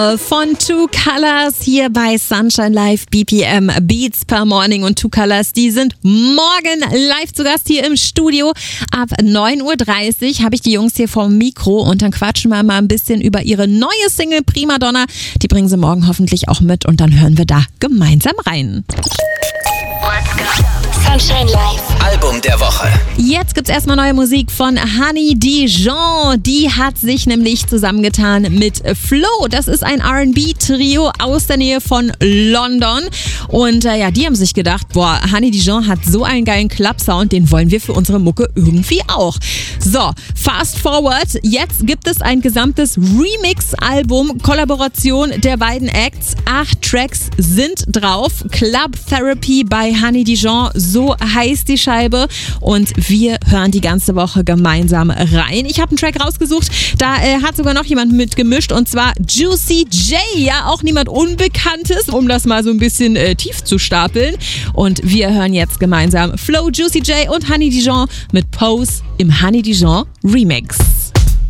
Von Two Colors hier bei Sunshine Live, BPM Beats per Morning, und Two Colors, die sind morgen live zu Gast hier im Studio. Ab 9.30 Uhr habe ich die Jungs hier vom Mikro und dann quatschen wir mal ein bisschen über ihre neue Single Prima Donna. Die bringen sie morgen hoffentlich auch mit und dann hören wir da gemeinsam rein. Let's go. Sunshine Live. Album der Woche. Jetzt gibt's erstmal neue Musik von Honey Dijon. Die hat sich nämlich zusammengetan mit Flo. Das ist ein R&B-Trio aus der Nähe von London. Und die haben sich gedacht, Honey Dijon hat so einen geilen Club-Sound, den wollen wir für unsere Mucke irgendwie auch. So, fast forward. Jetzt gibt es ein gesamtes Remix-Album, Kollaboration der beiden Acts. 8 Tracks sind drauf. Club Therapy bei Honey Dijon, so heißt die Scheibe, und wir hören die ganze Woche gemeinsam rein. Ich habe einen Track rausgesucht, da hat sogar noch jemand mitgemischt, und zwar Juicy J, ja, auch niemand Unbekanntes, um das mal so ein bisschen tief zu stapeln. Und wir hören jetzt gemeinsam Flo, Juicy J und Honey Dijon mit Pose im Honey Dijon Remix.